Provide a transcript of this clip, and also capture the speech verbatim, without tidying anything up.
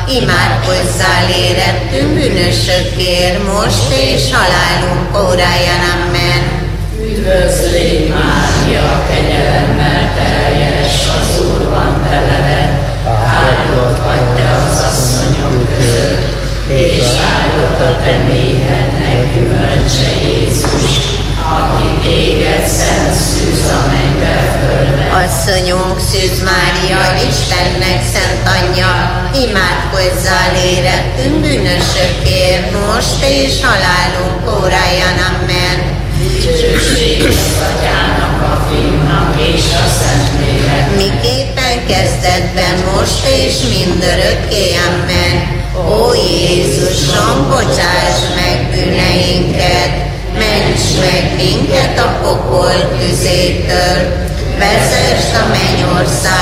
imádkozzál érettünk bűnösökért, most és halálunk óráján. Amen. Üdvözl légy, Mária, kegyelemmel teljes, az Úr van veled, áldott vagy te az asszonyok között, és áldott a te méhednek gyümölcse Jézus, aki téged szent szűz a mennybe fölve. Asszonyunk, Szűz Mária, Istennek szent anyja, imádkozzál érettünk bűnösökért, most és halálunk óráján. Amen. Dicsőség az Atyának, a Fiúnak és a Szentléleknek. Miképpen kezdetben, most és mindörökké. Amen. Ó Jézusom, bocsáss meg bűneinket, ments meg minket a pokol tüzétől, vezess a mennyországba